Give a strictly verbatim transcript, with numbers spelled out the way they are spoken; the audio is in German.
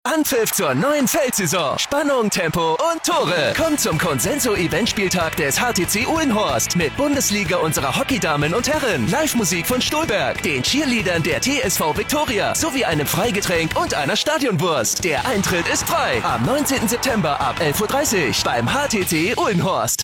Anpfiff zur neuen Feldsaison. Spannung, Tempo und Tore. Kommt zum Consenso-Eventspieltag des H T C Uhlenhorst mit Bundesliga unserer Hockeydamen und Herren, Live-Musik von Stolberg, den Cheerleadern der T S V Viktoria sowie einem Freigetränk und einer Stadionwurst. Der Eintritt ist frei. Am neunzehnten September ab elf Uhr dreißig beim H T C Uhlenhorst.